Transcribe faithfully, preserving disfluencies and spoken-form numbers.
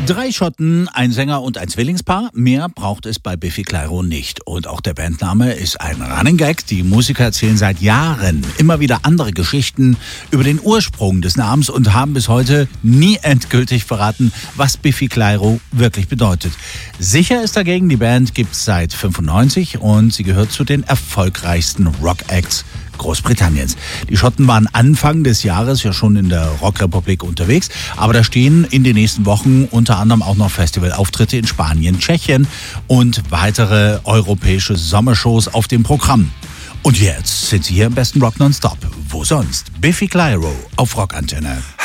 Drei Schotten, ein Sänger und ein Zwillingspaar. Mehr braucht es bei Biffy Clyro nicht. Und auch der Bandname ist ein Running Gag. Die Musiker erzählen seit Jahren immer wieder andere Geschichten über den Ursprung des Namens und haben bis heute nie endgültig verraten, was Biffy Clyro wirklich bedeutet. Sicher ist dagegen, die Band gibt es seit fünfundneunzig und sie gehört zu den erfolgreichsten Rock-Acts Großbritanniens. Die Schotten waren Anfang des Jahres ja schon in der Rockrepublik unterwegs, aber da stehen in den nächsten Wochen unter anderem auch noch Festivalauftritte in Spanien, Tschechien und weitere europäische Sommershows auf dem Programm. Und jetzt sind sie hier im besten Rock Nonstop. Wo sonst? Biffy Clyro auf Rockantenne.